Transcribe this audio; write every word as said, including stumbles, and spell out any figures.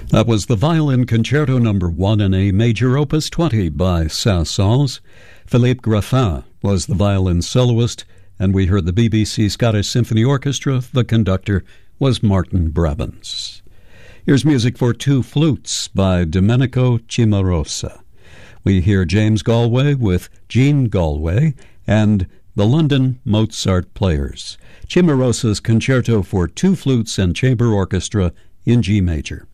That was the Violin Concerto Number One in A Major Opus twenty by Saint-Saëns. Philippe Graffin was the violin soloist, and we heard the B B C Scottish Symphony Orchestra. The conductor was Martin Brabants. Here's music for two flutes by Domenico Cimarosa. We hear James Galway with Jean Galway and the London Mozart Players. Cimarosa's Concerto for Two Flutes and Chamber Orchestra in G major.